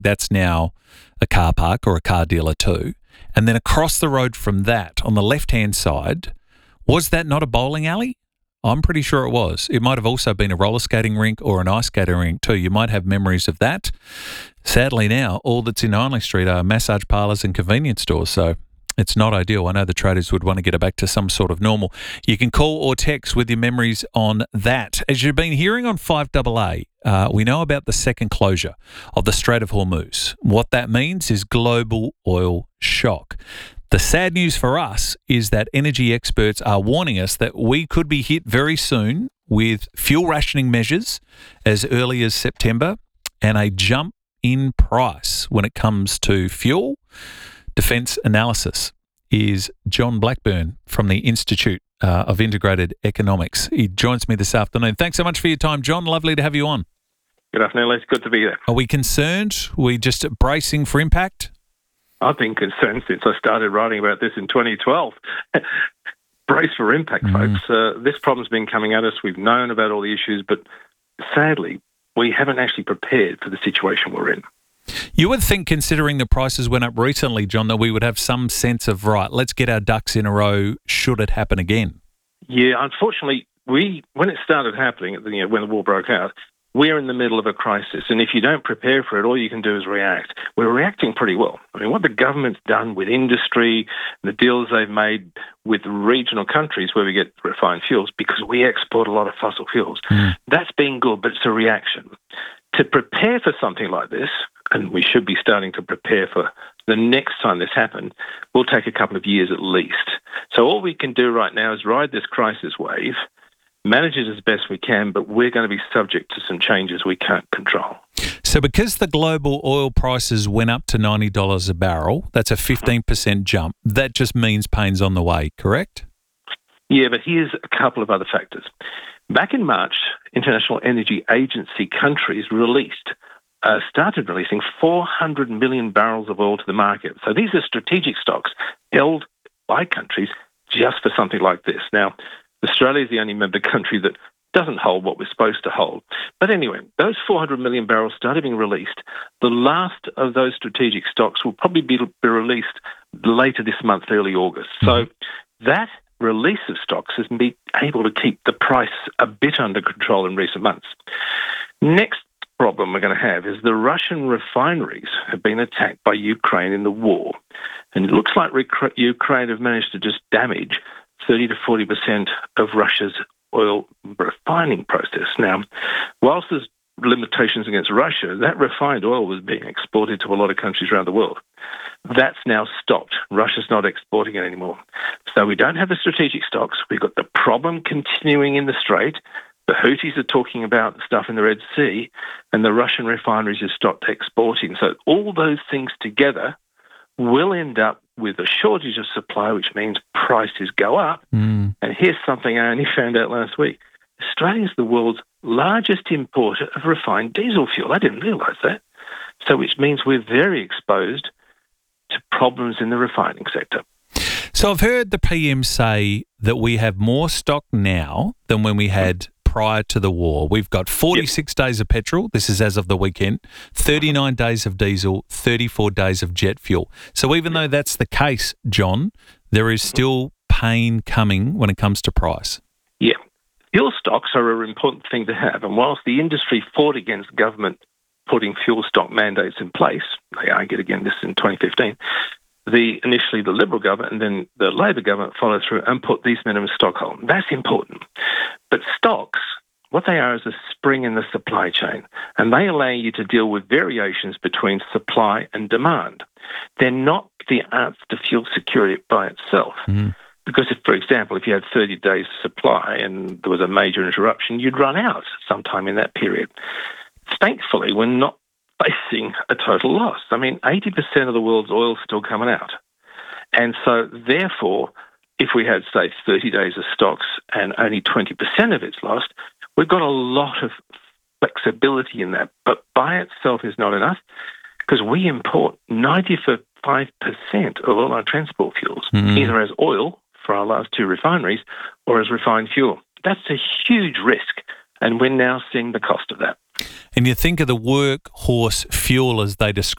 that's now a car park or a car dealer too. And then across the road from that, on the left-hand side, was that not a bowling alley? I'm pretty sure it was. It might have also been a roller skating rink or an ice skating rink too. You might have memories of that. Sadly now, all that's in Hindley Street are massage parlours and convenience stores, so it's not ideal. I know the traders would want to get it back to some sort of normal. You can call or text with your memories on that. As you've been hearing on 5AA, we know about the second closure of the Strait of Hormuz. What that means is global oil shock. The sad news for us is that energy experts are warning us that we could be hit very soon with fuel rationing measures as early as September and a jump in price when it comes to fuel. Defence Analysis is John Blackburn from the Institute of Integrated Economics. He joins me this afternoon. Thanks so much for your time, John. Lovely to have you on. Good afternoon, Les. Good to be there. Are we concerned? Are we just bracing for impact? I've been concerned since I started writing about this in 2012. Brace for impact, folks. This problem's been coming at us. We've known about all the issues, but sadly, we haven't actually prepared for the situation we're in. You would think, considering the prices went up recently, John, that we would have some sense of, right, let's get our ducks in a row should it happen again. Yeah, unfortunately, when it started happening, when the war broke out, we're in the middle of a crisis, and if you don't prepare for it, all you can do is react. We're reacting pretty well. I mean, what the government's done with industry, the deals they've made with regional countries where we get refined fuels, because we export a lot of fossil fuels, that's been good, but it's a reaction. To prepare for something like this, and we should be starting to prepare for the next time this happens, will take a couple of years at least. So all we can do right now is ride this crisis wave, manage it as best we can, but we're going to be subject to some changes we can't control. So because the global oil prices went up to $90 a barrel, that's a 15% jump. That just means pain's on the way, correct? Yeah, but here's a couple of other factors. Back in March, International Energy Agency countries started releasing 400 million barrels of oil to the market. So these are strategic stocks held by countries just for something like this. Now, Australia is the only member country that doesn't hold what we're supposed to hold. But anyway, those 400 million barrels started being released. The last of those strategic stocks will probably be released later this month, early August. So that release of stocks has been able to keep the price a bit under control in recent months. Next problem we're going to have is the Russian refineries have been attacked by Ukraine in the war. And it looks like Ukraine have managed to just damage 30 to 40% of Russia's oil refining process. Now, whilst there's limitations against Russia, that refined oil was being exported to a lot of countries around the world. That's now stopped. Russia's not exporting it anymore. So we don't have the strategic stocks. We've got the problem continuing in the Strait. The Houthis are talking about stuff in the Red Sea, and the Russian refineries have stopped exporting. So all those things together will end up with a shortage of supply, which means prices go up. And here's something I only found out last week. Australia is the world's largest importer of refined diesel fuel. I didn't realise that. So which means we're very exposed to problems in the refining sector. So I've heard the PM say that we have more stock now than when we had prior to the war. We've got 46 days of petrol. This is as of the weekend. 39 days of diesel, 34 days of jet fuel. So even though that's the case, John, there is still pain coming when it comes to price. Yeah. Fuel stocks are an important thing to have. And whilst the industry fought against government putting fuel stock mandates in place, they argued against this in 2015, initially the Liberal government and then the Labor government followed through and put these minimum stock on. That's important. But stocks, what they are is a spring in the supply chain, and they allow you to deal with variations between supply and demand. They're not the answer to fuel security by itself. Because, for example, if you had 30 days supply and there was a major interruption, you'd run out sometime in that period. Thankfully, we're not facing a total loss. I mean, 80% of the world's oil is still coming out. And so, therefore, if we had, say, 30 days of stocks and only 20% of it's lost, we've got a lot of flexibility in that. But by itself is not enough because we import 95% of all our transport fuels, either as oil for our last two refineries or as refined fuel. That's a huge risk. And we're now seeing the cost of that. And you think of the workhorse fuel as they describe